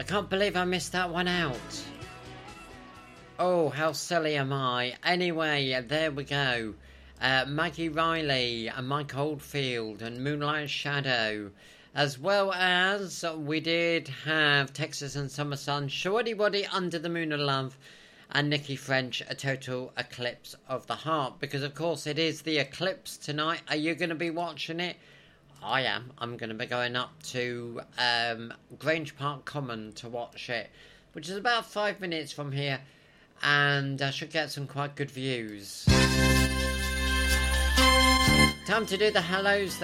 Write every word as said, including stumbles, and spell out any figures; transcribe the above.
can't believe I missed that one out. Oh, how silly am I? Anyway, there we go. Uh, Maggie Riley and Mike Oldfield and Moonlight Shadow. As well as we did have Texas and Summer Sun, Shawty Waddy, Under the Moon of Love, and Nikki French, A Total Eclipse of the Heart. Because, of course, it is the eclipse tonight. Are you going to be watching it? I am. I'm going to be going up to um, Grange Park Common to watch it, which is about five minutes from here. And I should get some quite good views. Time to do the hellos.